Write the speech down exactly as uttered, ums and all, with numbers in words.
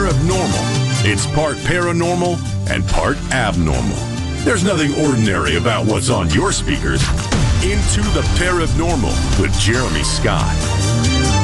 of normal. It's part paranormal and part abnormal. There's nothing ordinary about what's on your speakers. Into the Paranormal with Jeremy Scott.